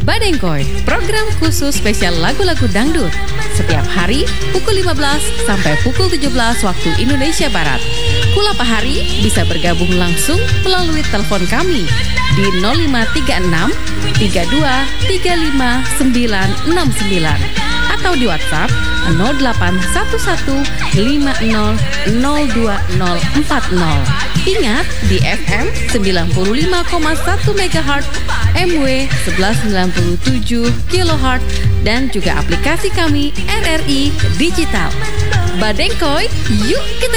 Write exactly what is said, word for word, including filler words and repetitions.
Badengkoy, program khusus spesial lagu-lagu dangdut. Setiap hari pukul lima belas sampai pukul tujuh belas waktu Indonesia Barat. Kulapa Hari bisa bergabung langsung melalui telepon kami di nol lima tiga enam tiga dua tiga lima sembilan enam sembilan atau di WhatsApp nol delapan satu satu lima nol nol dua nol empat nol. Ingat di F M sembilan puluh lima koma satu megahertz, M W seribu sembilan puluh tujuh kilohertz, dan juga aplikasi kami R R I Digital. Badengkoy, yuk kita